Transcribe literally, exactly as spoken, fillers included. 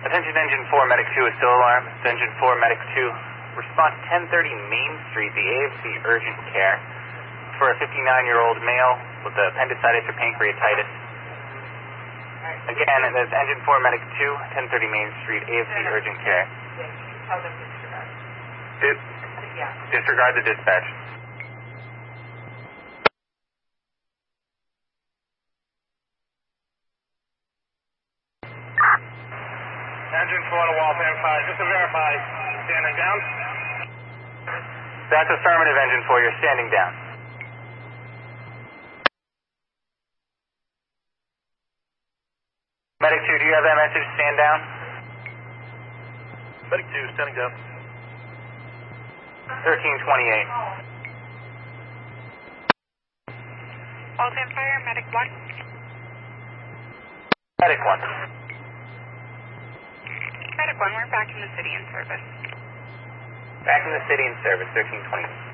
Attention Engine four, Medic two is still alarmed. Engine four, Medic two. Response ten thirty Main Street, the A F C Urgent Care, for a fifty-nine-year-old male with appendicitis or pancreatitis. Again, that's Engine four, Medic two, ten thirty Main Street, A F C Urgent Care. Tell them disregard. Dis Yeah. disregard the dispatch. Engine four to Waltham five, just to verify, standing down? That's affirmative, Engine four, you're standing down. Medic two, do you have that message, stand down? Medic two, standing down. thirteen twenty-eight. Waltham Fire, Medic one. Medic one. Medic one, we're back in the city in service. Back in the city in service, thirteen twenty-eight.